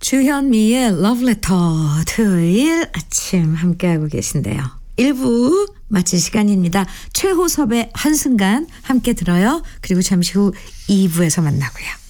주현미의 러브레터 토요일 아침 함께하고 계신데요. 1부 마칠 시간입니다. 최호섭의 한순간 함께 들어요. 그리고 잠시 후 2부에서 만나고요.